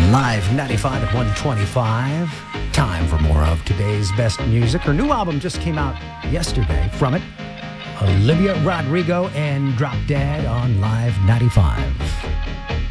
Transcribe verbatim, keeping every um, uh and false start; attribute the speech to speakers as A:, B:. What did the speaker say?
A: Live ninety-five at one twenty-five. Time for more of today's best music. Her new album just came out yesterday. From it, Olivia Rodrigo and Drop Dead on Live ninety-five.